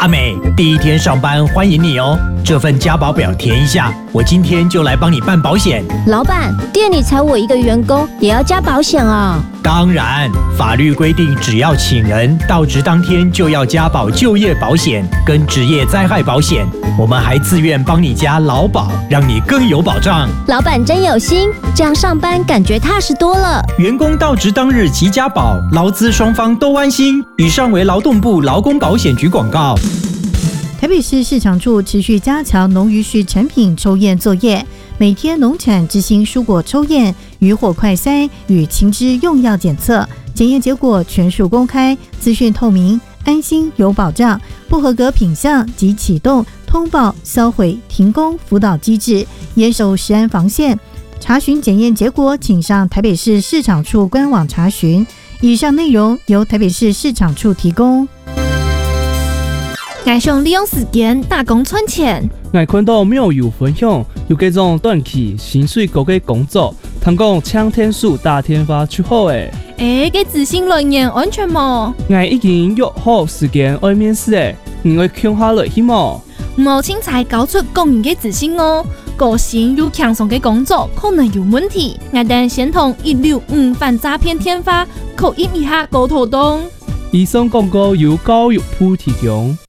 阿美，第一天上班欢迎你哦。这份加保表填一下，我今天就来帮你办保险。 老板，店里才我一个员工，也要加保险啊？ 当然，法律规定，只要请人到职当天就要加保就业保险跟职业灾害保险。我们还自愿帮你加劳保，让你更有保障。 老板真有心，这样上班感觉踏实多了。 员工到职当日即加保，劳资双方都安心。以上为劳动部劳工保险局广告。 台北市市场处持续加强农渔畜产品抽验作业，每天农产执行蔬果抽验、渔获快筛与禽只用药检测，检验结果全数公开，资讯透明，安心有保障。不合格品项即启动通报、销毁、停工辅导机制，严守食安防线。查询检验结果，请上台北市市场处官网查询。以上内容由台北市市场处提供。 我想利用时间打工赚钱。 我看到庙友分享，有这种短期薪水高嘅工作，通讲抢天数大天发出好诶。 嘅自信来源安全冇？ 我已經約好時間愛面試誒，你會強下來去冇？ 唔好輕才搞出個人嘅自信哦，個性又強鬆嘅工作可能有問題。我哋先同165反詐騙天發，扣印一下高頭動。 以上廣告由教育部提供。